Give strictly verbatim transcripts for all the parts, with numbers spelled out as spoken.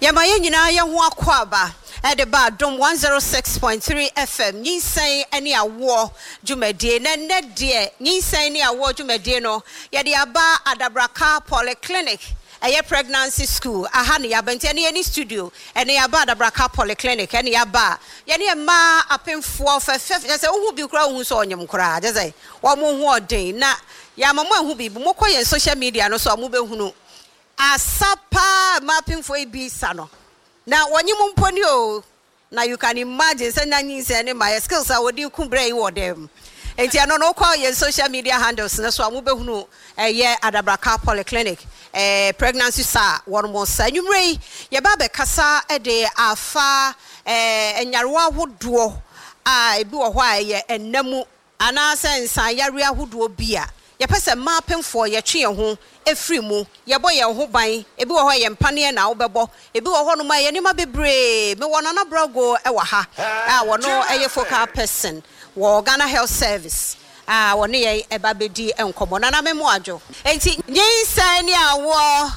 Yamaye nyina ye ho akwaba at the bar dom one oh six point three F M. Ni say any awo dwumade na ne de ni say any awo dwumade no ye de aba Adabraka Polyclinic. A pregnancy school, a honey, a bentany any studio, and a bad Adabraka Polyclinic, any a bar. Yanny a ma up in four for fifth. That's a who be crown who's on your cry. Does I? One more day. Na Yamama who be more quiet social media, no so move who a supper mapping for a bee sano. Now, when you mum ponyo, now you can imagine sending any my skills. I would do cumbre or them. And you no call your social media handles, so I move who a year at Adabraka Polyclinic. Eh, pregnancy sa one more say you ray ya baba kasa e de afa eh enyarewa hodo a ebi wo hwa ye enamu ana sensa yare ahodo bia ye pese mapemfo ye twe ho efri mu ye bo ye ho ban ebi wo hwa ye mpane na wo bebo ebi wo ho no ma ye nima bebre me wono na brago e wa ha a wono eye focal person wo Ghana Health Service. Ah, one ye eba bedi enkomo na na memo adwo enti nyinsa ni awo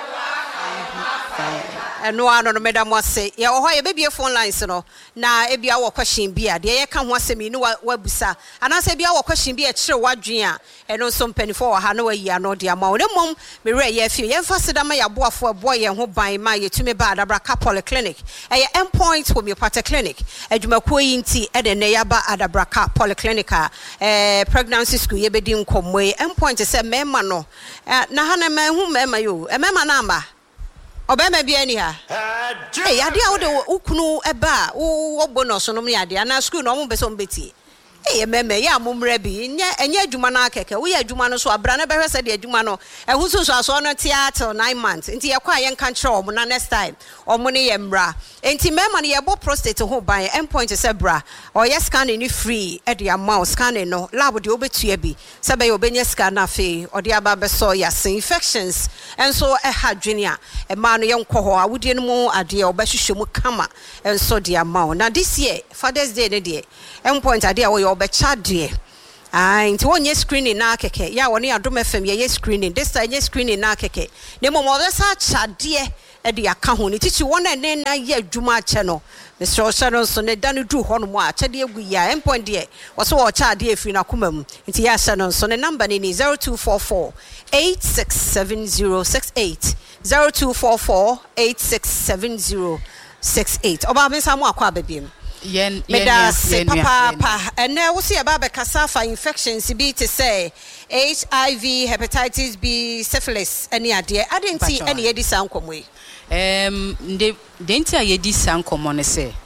eno ano no medam wase ye wo ho ye bebie phone lines no na ebia wo question bia de ye ka ho asemi ni wabusa anase bia wo question bia kire wadwen a eno so mpanifo wo ha na wayi ano de ama wo ne mom me re ye fie ye mfa sedama ya boafo abo ye ho ban ma ye tumi ba Adabraka Polyclinic eye endpoint homeopathic clinic adwumakuo yi nti e de ne ya ba Adabraka Polyclinic eh pregnancy school ye bedi nkomo e endpoint se mema no na ha na ma hu mema yo e mema na amba obema bia ni ha eh ade a wo de ukunu eba wo bonus no me ade na school no mo be so mbeti eh meme ya momre bi nya enye adwuma na akeke wo ya adwuma no so abra na behwe se de adwuma no ehu so so aso no theater nine months enti ye kwa ye nka kire omo na next time omo ne ye mra enti mema ne ye bo prostate ho ban endpoint se bra or ye scan ni free e de amount scan no lab de obetua bi se be ye obenya scan na fe o de aba be so ya infections enso e ha dwenia e ma no ye nkọ ho awudie no mu ade e obehwehwe mu kama enso de amount na this year Father's Day ne de endpoint ade a wo obecha de ah nti wonye screening na akeke ya woni Adom F M ye screening this time ye screening na akeke ne mo mo sa cha de e de aka ho ni tichi wona ne na ye adwuma ache no Mister Osharon so ne danu du ho no mo ache de egu ya endpoint de wo so wo cha de afiri na koma mu nti ya Sharon so ne number ni zero two four four eight six seven zero six eight zero two four four eight six seven zero six eight oba me samu akwa babiem yen yen yen papa pa and now we see about cassava infections be to say H I V, hepatitis B, syphilis any idea I didn't see any edi sankomwe um de denti ayedi sankomo ne se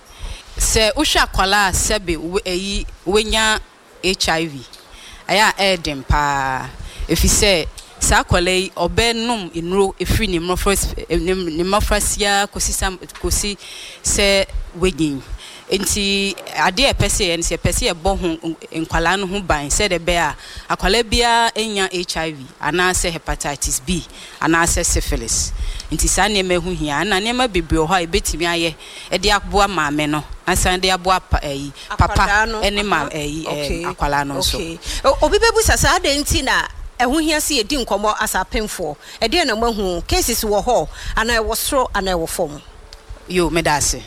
se uhwa kwala sebe eyi wenya H I V aya edem pa efi se sa kwala obenum inro efri ni mofras ni mofrasia kosi sam kosi se wegin enti ade e pese en se pese e bo ho enkwala no ho ban se de be a akwala bia enya H I V ana se hepatitis B ana se syphilis enti sa ne mahu hia na ne ma bebre ho a betimi aye e de aboa maame no asan de aboa eh papa ene ma eh akwala no so obi bebu sasa de enti na ehu hia se edi nkomo asapemfo e de na mahu cases wo ho ana e wo soro ana e wo fom yo medase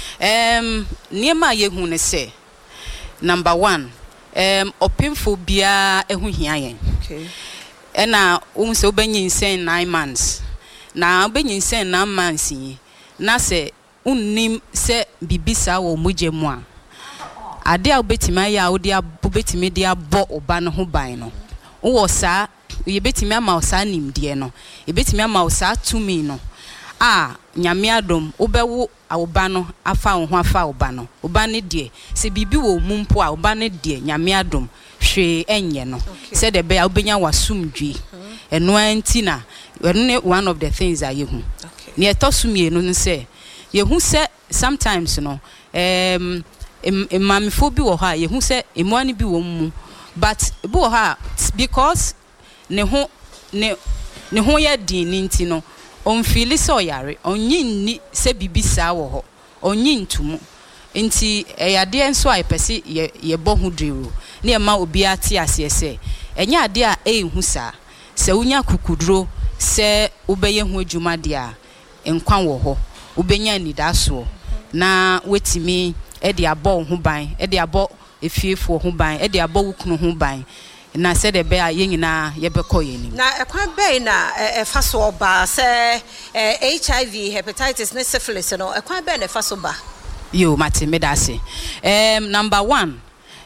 Um, niema yehu ne se number one um opemfo bia ehu hia yen okay ena um se obenyin sen nine months na obenyin sen nine months yi na se unnim se bibisa wo mujemu a ade a obetima ya odi abobetimi dia bo oba no ho ban no wo sa ye betimi ama osa nimde no ye betimi ama osa tumi no ah nyame adom obewo awoba no afa wo ho afa oba no oba ne de se bibi wo mumpo a oba ne de nyame adom hwe enye no se de be obenya wasumdwi eno anti na eno one of the things are you ne etosumie no se yehu se sometimes no um emamifo bi wo ha yehu se emuani bi wo mu but bi wo ha because ne ho ne ne ho ya din nti no on feel so yare onyin se bibisa wo ho onyin tumu nti eyade enso a pese ye bo hu drewo na e ma obi ate ase se enya ade a ehu sa se unya kukudro se ubeye hu adwuma de a enkwan wo ho ubenya ni daso na wetimi e de abo ho ban e de abo efiefo ho ban e de abo wukunu ho ban na se de be a yenyina ye bekọ yeni na ekwan be na e fa so ba se H I V hepatitis ne syphilis no ekwan be na fa so ba yo mate me da se um number one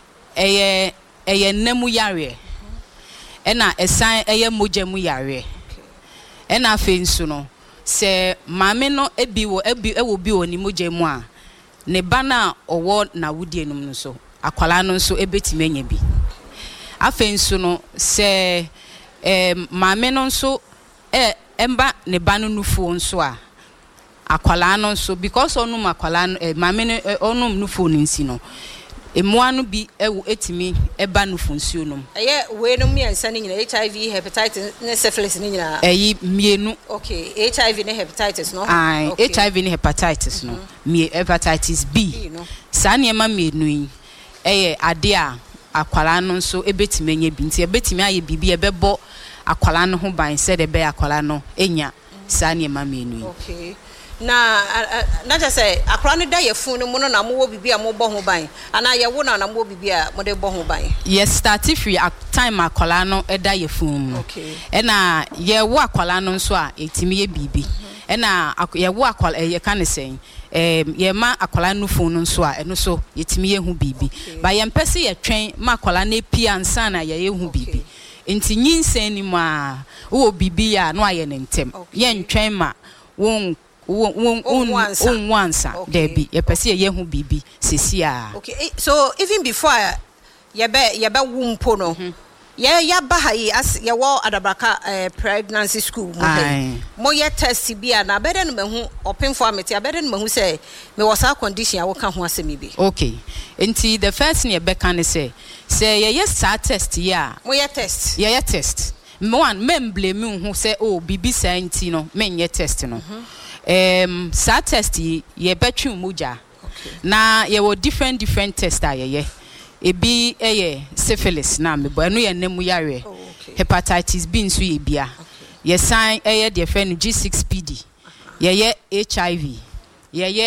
eye eye nemu yare e na esan eye mojamu yare e na afa nsu no se mame no ebi wo ebi e wo bi oni mojamu a ne bana owo na wudie num no so akwala no so ebetime anya bi afa nsu no se em mame no so e emba ne bana nufu nso a akwala no so because onum akwala no eh, mame no eh, onum nufu nsi no emua no bi ewu etimi eba nufu nsuo no eye we no miensa ni nyina H I V hepatitis ne syphilis ni nyina eyi mienu okay H I V ne hepatitis no ai okay. H I V ne hepatitis no mi hepatitis B no sa ne ma mienu yi eye ade a akwala no so ebetimi anya bi nti ebetimi aye bibi ebebo akwala no ho ban se de be akwala no enya sa ne ma mienu yi okay na na just say akwala no da ye fun no mo no na mo wo bibi a mo bo ho ban ana ye wo na na mo bibi a mo de bo ho ban yes start free at time akwala no e da ye fun okay e na ye wo akwala no so a etimi ye bibi e na ye wo akwala ye ka ne sen em ye ma akwala no fun no so a eno so yetimi ye hu bibi ba ye mpese ye twen ma akwala na pia ansa na ye ye hu bibi enti nyinsen ni ma wo bibi ya no aye ne ntem ye ntwen ma won won won once there be ye pese ye hu bibi sesi a okay so even before ye be ye be wumpo no ye ya ba ha yi as ye wo adabraka uh, pregnancy school mo dey mo ye test bi na bede no mehu open for amete abede no mehu say me was a condition a wo ka ho asemi bi okay enti the first thing ye be kan say say ye yes test ya mo ye test ye ye test one men blame hu say oh bibi science no men ye test no um sa test ye betwe muja na ye wo different different test a ye ye ebi eye syphilis na me bo eno ye nemu yare hepatitis B nso ye bia ye sign eye de fe no G six P D ye ye H I V ye ye